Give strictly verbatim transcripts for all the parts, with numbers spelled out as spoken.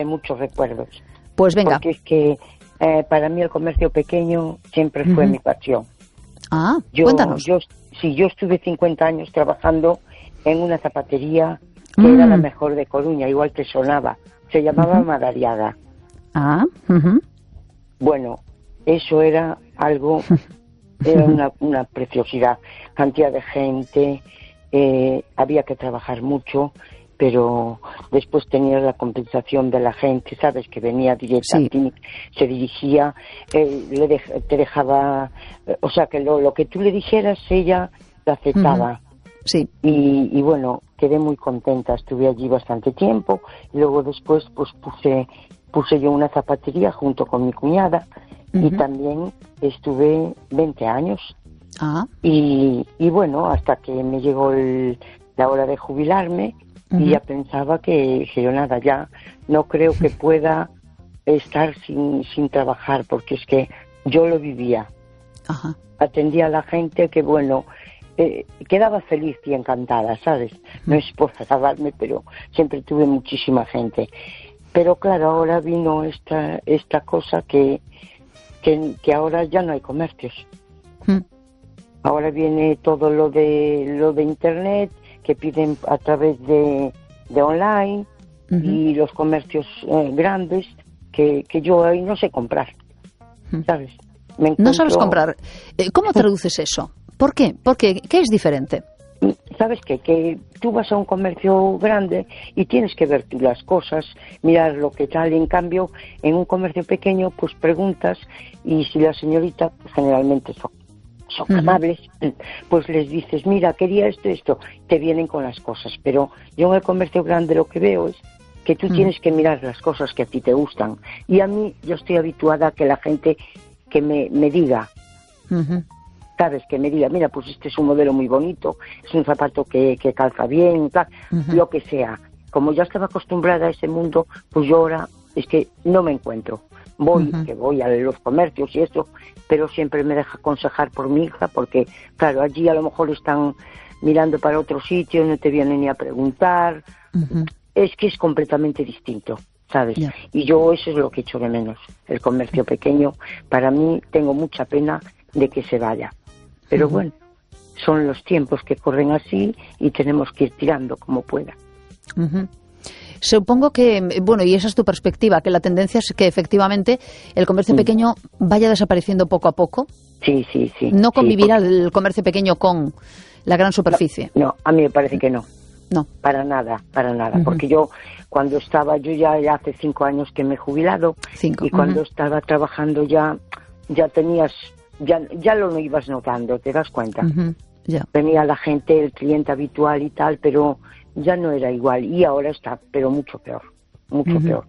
muchos recuerdos. Pues venga. Porque es que eh, para mí el comercio pequeño siempre fue uh-huh. mi pasión. Ah, yo, cuéntanos. Yo, sí, yo estuve cincuenta años trabajando en una zapatería que mm. era la mejor de Coruña, igual que sonaba. Se llamaba uh-huh. Madariaga. Ah, uh-huh. Bueno, eso era algo, era una, una preciosidad. Cantidad de gente, eh, había que trabajar mucho, pero después tenías la compensación de la gente, ¿sabes? Que venía directa sí. a ti, se dirigía, eh, le dej- te dejaba, eh, o sea, que lo, lo que tú le dijeras, ella lo aceptaba. Uh-huh. Sí. Y, y bueno, quedé muy contenta, estuve allí bastante tiempo, y luego después pues puse, puse yo una zapatería junto con mi cuñada, uh-huh. y también estuve veinte años. Ah. Y, y bueno, hasta que me llegó el, la hora de jubilarme, uh-huh. y ya pensaba que, que yo nada, ya no creo que pueda estar sin, sin trabajar, porque es que yo lo vivía. Ajá. Atendía a la gente que, bueno, eh, quedaba feliz y encantada, ¿sabes? No es por acabarme, pero siempre tuve muchísima gente. Pero claro, ahora vino esta esta cosa que, que, que ahora ya no hay comercios. Uh-huh. Ahora viene todo lo de lo de internet, que piden a través de, de online, uh-huh. y los comercios eh, grandes, que, que yo ahí no sé comprar, uh-huh. ¿sabes? Me encuentro... No sabes comprar. ¿Cómo traduces eso? ¿Por qué? ¿Por qué? ¿Qué es diferente? ¿Sabes qué? Que tú vas a un comercio grande y tienes que ver tú las cosas, mirar lo que tal. En cambio, en un comercio pequeño, pues preguntas, y si la señorita, pues generalmente son son uh-huh. amables, pues les dices, mira, quería esto, esto, te vienen con las cosas. Pero yo en el comercio grande lo que veo es que tú uh-huh. tienes que mirar las cosas que a ti te gustan. Y a mí, yo estoy habituada a que la gente que me, me diga, uh-huh. ¿sabes? Que me diga, mira, pues este es un modelo muy bonito, es un zapato que, que calza bien, tal, uh-huh. lo que sea. Como ya estaba acostumbrada a ese mundo, pues yo ahora es que no me encuentro. Voy, uh-huh. que voy a los comercios y eso, pero siempre me deja aconsejar por mi hija, porque, claro, allí a lo mejor están mirando para otro sitio, no te vienen ni a preguntar. Uh-huh. Es que es completamente distinto, ¿sabes? Yeah. Y yo eso es lo que echo de menos, el comercio pequeño. Para mí tengo mucha pena de que se vaya. Pero uh-huh. bueno, son los tiempos que corren así y tenemos que ir tirando como pueda. Uh-huh. Supongo que, bueno, y esa es tu perspectiva, que la tendencia es que efectivamente el comercio sí. pequeño vaya desapareciendo poco a poco. Sí, sí, sí. ¿No convivirá sí, porque... el comercio pequeño con la gran superficie? No, no, a mí me parece que no. No. Para nada, para nada. Uh-huh. Porque yo, cuando estaba, yo ya, ya hace cinco años que me he jubilado. Cinco. Y cuando uh-huh. estaba trabajando ya, ya tenías, ya, ya lo ibas notando, ¿te das cuenta? Uh-huh. Yeah. Venía la gente, el cliente habitual y tal, pero ya no era igual. Y ahora está, pero mucho peor, mucho uh-huh. peor.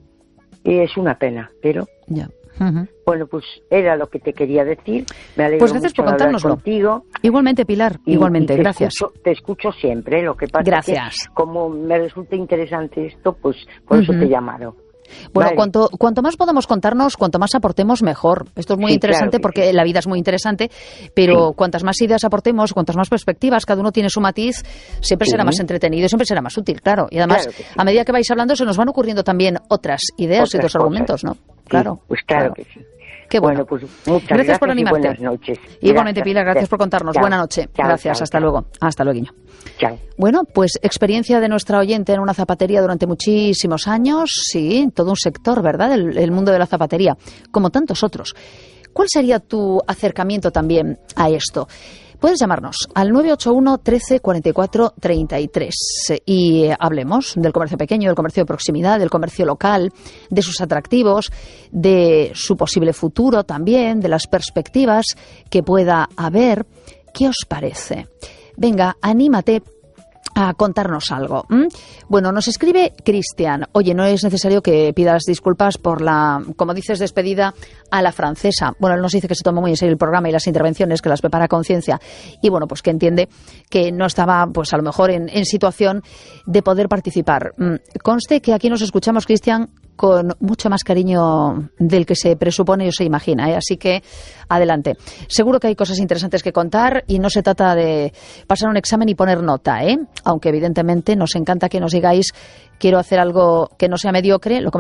Y es una pena, pero... Ya. Yeah. Uh-huh. Bueno, pues era lo que te quería decir. Me alegro pues gracias mucho por contárnoslo. Contigo. Igualmente, Pilar, y, igualmente, y te gracias. Escucho, te escucho siempre, lo que pasa gracias. es que como me resulta interesante esto, pues por uh-huh. eso te he llamado. Bueno, vale. cuanto, cuanto más podamos contarnos, cuanto más aportemos, mejor. Esto es muy sí, interesante claro porque sí. la vida es muy interesante, pero sí. cuantas más ideas aportemos, cuantas más perspectivas, cada uno tiene su matiz, siempre sí. será más entretenido, siempre será más útil, claro. Y además, claro sí. a medida que vais hablando, se nos van ocurriendo también otras ideas otras y otros cosas. argumentos, ¿no? Sí, claro. pues claro, claro que sí. Qué bueno. bueno, pues muchas gracias, gracias por animarte. Y buenas noches. Igualmente, gracias. Pilar, gracias por contarnos. Chao. Buena noche. Chao, gracias, chao, hasta chao. luego. Hasta luego. Chao. Bueno, pues experiencia de nuestra oyente en una zapatería durante muchísimos años, sí, todo un sector, ¿verdad?, el, el mundo de la zapatería, como tantos otros. ¿Cuál sería tu acercamiento también a esto? Puedes llamarnos al nueve ocho uno, trece, cuarenta y cuatro, treinta y tres y hablemos del comercio pequeño, del comercio de proximidad, del comercio local, de sus atractivos, de su posible futuro también, de las perspectivas que pueda haber. ¿Qué os parece? Venga, anímate a contarnos algo. ¿Mm? Bueno, nos escribe Cristian. Oye, no es necesario que pidas disculpas por la, como dices, despedida a la francesa. Bueno, él nos dice que se toma muy en serio el programa y las intervenciones, que las prepara a conciencia. Y bueno, pues que entiende que no estaba, pues a lo mejor en, en situación de poder participar. Mm, conste que aquí nos escuchamos, Cristian, con mucho más cariño del que se presupone o se imagina, ¿eh? Así que adelante. Seguro que hay cosas interesantes que contar y no se trata de pasar un examen y poner nota, ¿eh? Aunque evidentemente nos encanta que nos digáis quiero hacer algo que no sea mediocre, lo